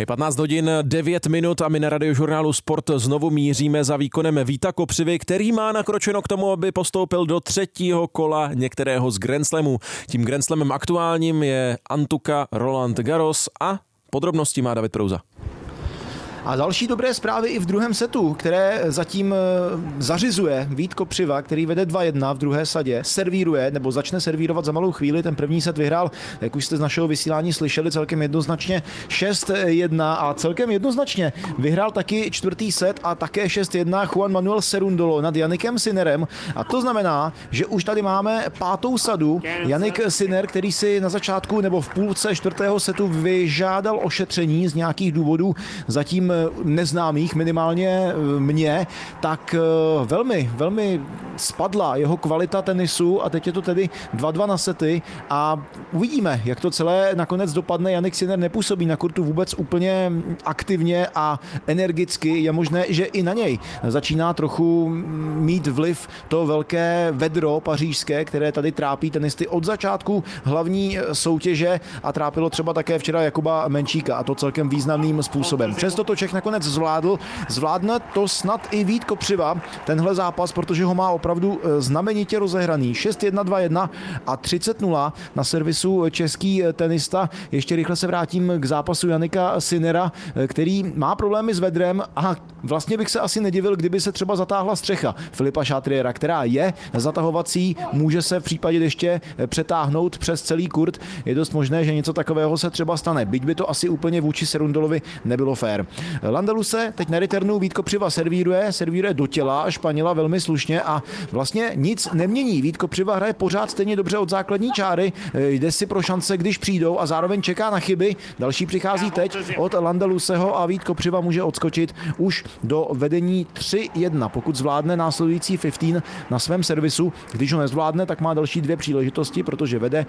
Je 15 hodin 9 minut a my na Radiožurnálu Sport znovu míříme za výkonem Víta Kopřivy, který má nakročeno k tomu, aby postoupil do třetího kola některého z Grand Slamů. Tím Grand Slamem aktuálním je Antuka Roland Garros a podrobnosti má David Prouza. A další dobré zprávy i v druhém setu, které zatím zařizuje Vít Kopřiva, který vede 2-1 v druhé sadě, servíruje nebo začne servírovat za malou chvíli. Ten první set vyhrál, jak už jste z našeho vysílání slyšeli, celkem jednoznačně 6-1 a celkem jednoznačně vyhrál taky čtvrtý set a také 6-1 Juan Manuel Cerundolo nad Jannikem Sinnerem. A to znamená, že už tady máme pátou sadu. Jannik Sinner, který si na začátku nebo v půlce čtvrtého setu vyžádal ošetření z nějakých důvodů zatím neznámých, minimálně mně, tak velmi spadla jeho kvalita tenisu a teď je to tedy 2-2 na sety a uvidíme, jak to celé nakonec dopadne. Jannik Sinner nepůsobí na kurtu vůbec úplně aktivně a energicky. Je možné, že i na něj začíná trochu mít vliv to velké vedro pařížské, které tady trápí tenisty od začátku hlavní soutěže a trápilo třeba také včera Jakuba Menčíka a to celkem významným způsobem. Přesto to Čech nakonec zvládne to snad i Vít Kopřiva, tenhle zápas, protože ho má opravdu znamenitě rozehraný. 6-1, 2-1 a 30-0 na servisu český tenista. Ještě rychle se vrátím k zápasu Jannika Sinnera, který má problémy s vedrem a vlastně bych se asi nedivil, kdyby se třeba zatáhla střecha Filipa Chatriera, která je zatahovací, může se v případě ještě přetáhnout přes celý kurt. Je dost možné, že něco takového se třeba stane, byť by to asi úplně vůči Cerundolovi nebylo fér. Landaluse teď na returnu Vít Kopřiva servíruje do těla Španěla velmi slušně a vlastně nic nemění. Vít Kopřiva hraje pořád stejně dobře od základní čáry, jde si pro šance, když přijdou a zároveň čeká na chyby. Další přichází teď od Landaluseho a Vít Kopřiva může odskočit už do vedení 3-1, pokud zvládne následující 15 na svém servisu. Když ho nezvládne, tak má další dvě příležitosti, protože vede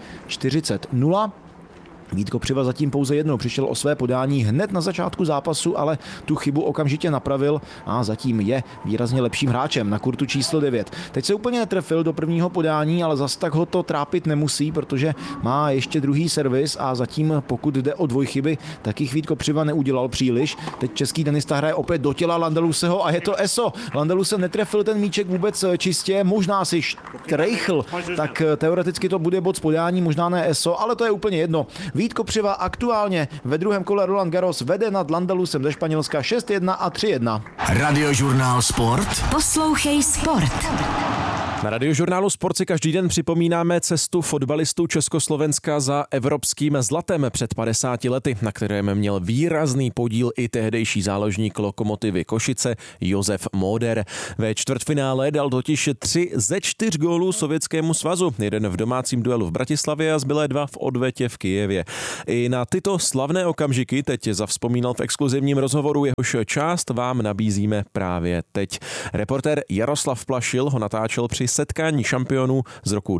40-0. Vít Kopřiva zatím pouze jednou přišel o své podání hned na začátku zápasu, ale tu chybu okamžitě napravil a zatím je výrazně lepším hráčem na kurtu číslo 9. Teď se úplně netrefil do prvního podání, ale zas tak ho to trápit nemusí, protože má ještě druhý servis a zatím, pokud jde o dvojchyby, tak jich Vít Kopřiva neudělal příliš. Teď český tenista hraje opět do těla Landaluseho a je to ESO. Landaluse netrefil ten míček vůbec čistě, možná si štrejchl, tak teoreticky to bude bod z podání, možná ne ESO, ale to je úplně jedno. Vít Kopřiva aktuálně ve druhém kole Roland Garros vede nad Landalusem ze Španělska 6-1 a 3-1. Radiožurnál Sport. Poslouchej sport. Na Radiožurnálu Sport si každý den připomínáme cestu fotbalistů Československa za evropským zlatem před 50 lety, na kterém měl výrazný podíl i tehdejší záložník Lokomotivy Košice Josef Moder. Ve čtvrtfinále dal totiž 3 ze 4 gólů Sovětskému svazu, jeden v domácím duelu v Bratislavě a zbylé 2 v odvetě v Kyjevě. I na tyto slavné okamžiky teď zavzpomínal v exkluzivním rozhovoru, jehož část vám nabízíme právě teď. Reportér Jaroslav Plašil ho natáčel při setkání šampionů z roku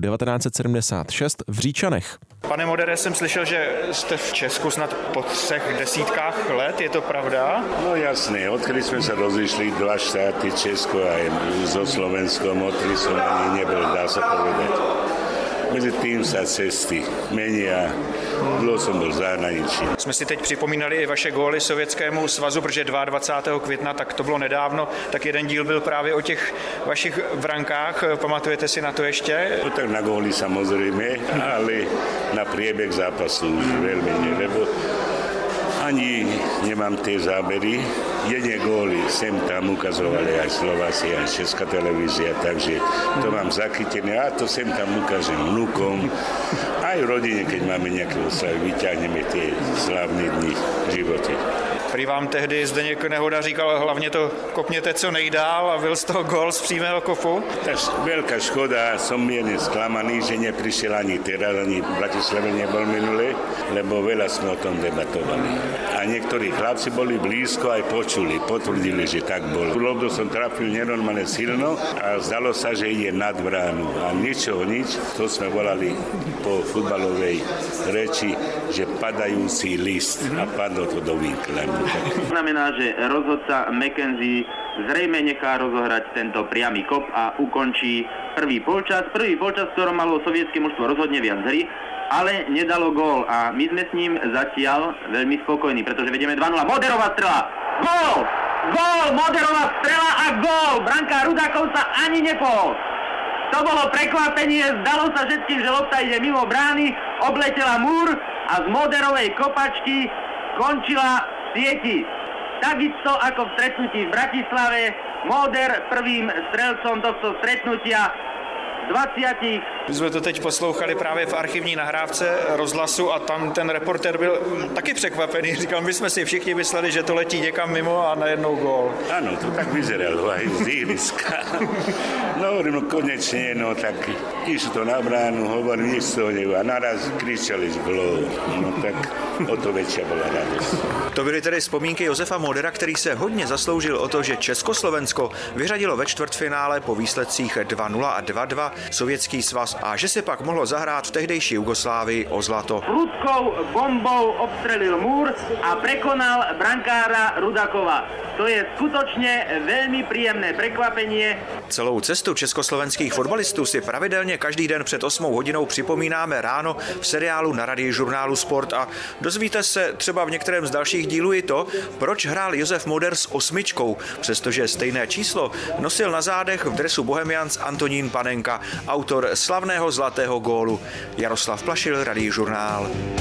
1976 v Říčanech. Pane Modere, jsem slyšel, že jste v Česku snad po 3 desítkách let, je to pravda? No jasné, odkedy jsme se rozišli 2 štáty, Česko a so Slovenskom, odkedy som ani nebyl, dá se povedať. Mezi tým sa cesty menia, dlouho som byl v zahraničí. Jsme si teď připomínali i vaše góly Sovětskému svazu, protože 22. května, tak to bylo nedávno, tak jeden díl byl právě o těch vašich vrankách. Pamatujete si na to ještě? No tak na góly samozrejme, ale na priebeh zápasu už veľmi nie, lebo ani nemám tie zábery. Jedne góly sem tam ukazovali aj Slováci, aj Česká televízia, takže to mám zachytené a to sem tam ukážem vnukom. Aj v rodine, keď máme nejaké oslavy, vyťahneme tie slávne dny v živote. Prý vám tehdy Zdeněk Nehoda říkal, hlavně to kopněte co nejdál a byl z toho gól z přímého kopu? Tá veľká škoda, som mierne sklamaný, že neprišiel ani teraz, ani v Bratislave nebol minule, lebo veľa sme o tom debatovali. A niektorí chlapci boli blízko aj počuli, potvrdili, že tak bol. Lobdu som trafil nenormálne silno a zdalo sa, že ide nad bránu. A ničoho nič, to sme volali po futbalovej reči, že padajúci list a padlo to do vinkla. Znamená, že rozhodca McKenzie zrejme nechá rozohrať tento priamy kop a ukončí prvý polčas, v ktorom malo sovietske mužstvo rozhodne viac hry ale nedalo gól a my sme s ním zatiaľ veľmi spokojní, pretože vedieme 2-0. Moderová strela, gól! Gól, Moderová strela a gól! Brankár Rudakov sa ani nepohol. To bolo prekvapenie, zdalo sa všetkým, že lopta ide mimo brány, obletela múr a z Moderovej kopačky končila v sieti. Takisto ako v stretnutí v Bratislave, Moder prvým strelcom tohto stretnutia 20. My jsme to teď poslouchali právě v archivní nahrávce rozhlasu a tam ten reportér byl taky překvapený. Říkal, my jsme si všichni mysleli, že to letí někam mimo a najednou gól. Áno, to tak vyzeralo aj z ihriska. No konečne, no tak išlo to na bránu, hovorím, nič z toho nebolo. A naraz kričali z gól. No tak o to väčšia bola radosť. To byly tedy vzpomínky Josefa Modera, který se hodně zasloužil o to, že Československo vyřadilo ve čtvrtfinále po výsledcích 2-0 a 2-2 Sovětský svaz a že se pak mohlo zahrát v tehdejší Jugoslávii o zlato. Prudkou bombou obstrelil múr a prekonal brankára Rudakova. To je skutočne veľmi príjemné prekvapenie. Celou cestu československých fotbalistů si pravidelně každý den před 8 hodinou připomínáme ráno v seriálu na Radiožurnálu Sport a dozvíte se třeba v některém z dalších dílů i to, proč hrál Josef Moder s 8, přestože stejné číslo nosil na zádech v dresu Bohemians Antonín Panenka, autor slavného zlatého gólu. Jaroslav Plašil, Radiožurnál.